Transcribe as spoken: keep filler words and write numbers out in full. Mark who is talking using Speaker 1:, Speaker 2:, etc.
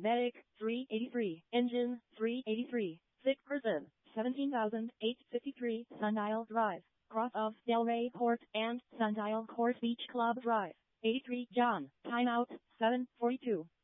Speaker 1: Medic, three eighty-three. Engine, three eighty-three. Sick person, seventeen thousand eight hundred fifty-three. Sundial Drive, Cross of Delray Court and Sundial Court Beach Club Drive. eighty-three John, timeout, seven forty-two.